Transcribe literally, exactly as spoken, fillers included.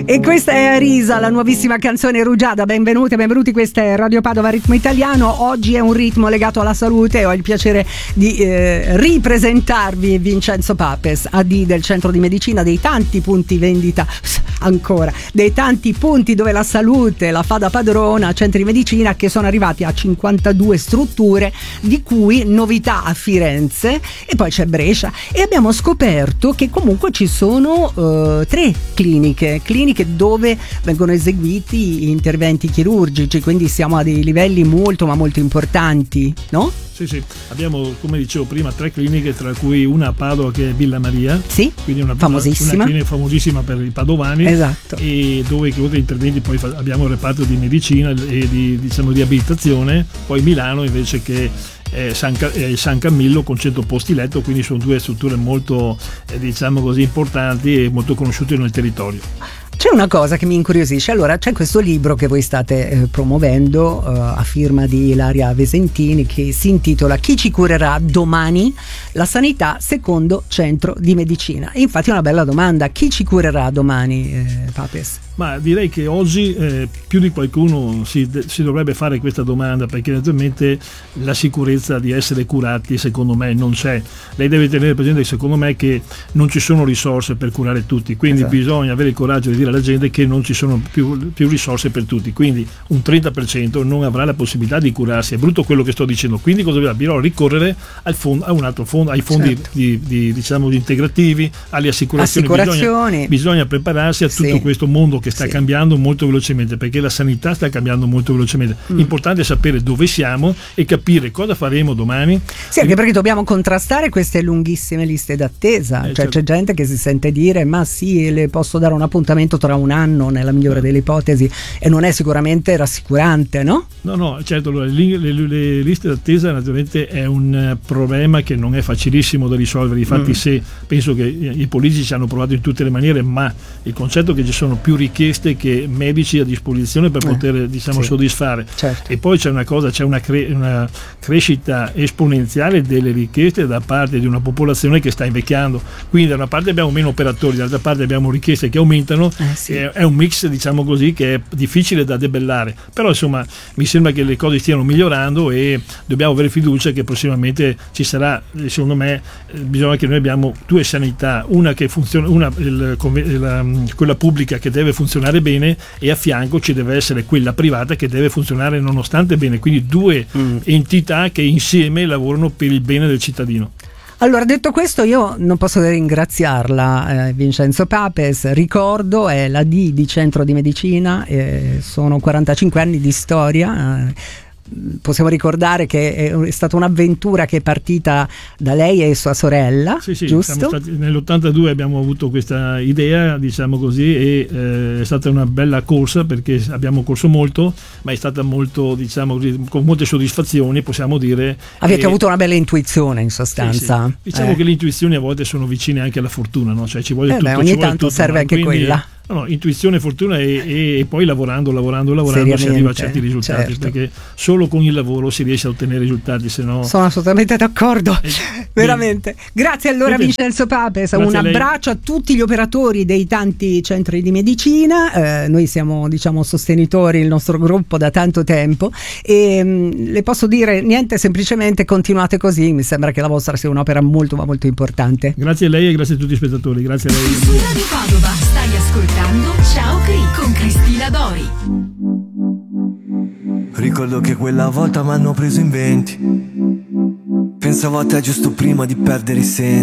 E questa è Arisa, la nuovissima canzone Rugiada. Benvenuti, benvenuti, questa è Radio Padova Ritmo Italiano. Oggi è un ritmo legato alla salute e ho il piacere di eh, ripresentarvi Vincenzo Papes, A D del Centro di Medicina, dei tanti punti vendita, ancora, dei tanti punti dove la salute la fa da padrona, centri di medicina che sono arrivati a cinquantadue strutture, di cui novità a Firenze e poi c'è Brescia, e abbiamo scoperto che comunque ci sono eh, tre cliniche, cliniche dove vengono eseguiti interventi chirurgici, quindi siamo a dei livelli molto ma molto importanti, no? Sì, sì, abbiamo, come dicevo prima, tre cliniche, tra cui una a Padova che è Villa Maria, sì, quindi una, famosissima. una clinica famosissima per i padovani, esatto, e dove oltre agli interventi poi abbiamo il reparto di medicina e di, diciamo, di abilitazione, poi Milano invece che è San, è San Camillo con cento posti letto, quindi sono due strutture molto eh, diciamo così importanti e molto conosciute nel territorio. C'è una cosa che mi incuriosisce, allora c'è questo libro che voi state eh, promuovendo eh, a firma di Ilaria Vesentini, che si intitola Chi ci curerà domani? La sanità secondo centro di medicina. E infatti è una bella domanda, chi ci curerà domani, eh, Papes? Ma direi che oggi eh, più di qualcuno si, si dovrebbe fare questa domanda, perché naturalmente la sicurezza di essere curati secondo me non c'è. Lei deve tenere presente secondo me che non ci sono risorse per curare tutti, quindi esatto, bisogna avere il coraggio di dire alla gente che non ci sono più, più risorse per tutti, quindi un trenta per cento non avrà la possibilità di curarsi. È brutto quello che sto dicendo, quindi cosa dobbiamo ricorrere al fondo, a un altro fondo, ai fondi certo, di, di, diciamo, di integrativi, alle assicurazioni, assicurazioni. Bisogna, bisogna prepararsi a tutto sì, questo mondo che sta sì, cambiando molto velocemente, perché la sanità sta cambiando molto velocemente. Mm. Importante è sapere dove siamo e capire cosa faremo domani. Sì, anche perché dobbiamo contrastare queste lunghissime liste d'attesa, eh, cioè certo, c'è gente che si sente dire ma sì, le posso dare un appuntamento tra un anno nella migliore delle ipotesi, e non è sicuramente rassicurante, no? No, no, certo, le, le, le liste d'attesa naturalmente è un problema che non è facilissimo da risolvere. Infatti mm. se penso che i politici ci hanno provato in tutte le maniere, ma il concetto è che ci sono più richieste che medici a disposizione per eh, poter diciamo sì, soddisfare, certo, e poi c'è una cosa, c'è una, cre- una crescita esponenziale delle richieste da parte di una popolazione che sta invecchiando, quindi da una parte abbiamo meno operatori, dall'altra parte abbiamo richieste che aumentano, eh, sì, è, è un mix diciamo così che è difficile da debellare, però insomma mi sembra che le cose stiano migliorando e dobbiamo avere fiducia che prossimamente ci sarà. Secondo me bisogna che noi abbiamo due sanità, una che funziona, una il, la, quella pubblica che deve funzionare bene, e a fianco ci deve essere quella privata che deve funzionare nonostante bene, quindi due mm. entità che insieme lavorano per il bene del cittadino. Allora, detto questo, io non posso che ringraziarla, eh, Vincenzo Papes. Ricordo, è la D di Centro di Medicina, eh, sono quarantacinque anni di storia. Eh, possiamo ricordare che è stata un'avventura che è partita da lei e sua sorella, sì, sì, giusto? Siamo stati, nell'ottantadue abbiamo avuto questa idea, diciamo così, e eh, è stata una bella corsa, perché abbiamo corso molto, ma è stata molto, diciamo, con molte soddisfazioni, possiamo dire. Avete e, avuto una bella intuizione, in sostanza. Sì, sì. Diciamo eh. che le intuizioni a volte sono vicine anche alla fortuna, no? Cioè ci vuole eh tutto, beh, ogni ci vuole tanto tutto, serve no? anche Quindi, quella. No, intuizione, fortuna e, e poi lavorando, lavorando, lavorando si arriva a certi risultati, certo, perché solo con il lavoro si riesce a ottenere risultati, se no... Sono assolutamente d'accordo, eh, veramente. Grazie allora bene, Vincenzo Papes, un abbraccio a, a tutti gli operatori dei tanti centri di medicina, eh, noi siamo diciamo sostenitori, il nostro gruppo da tanto tempo, e mh, le posso dire niente, semplicemente continuate così, mi sembra che la vostra sia un'opera molto ma molto importante. Grazie a lei e grazie a tutti gli spettatori, grazie a lei. Su Radio Padova stai ascoltando Ciao Cri con Cristina Dori. Ricordo che quella volta m'hanno preso in venti, pensavo a te giusto prima di perdere i sensi.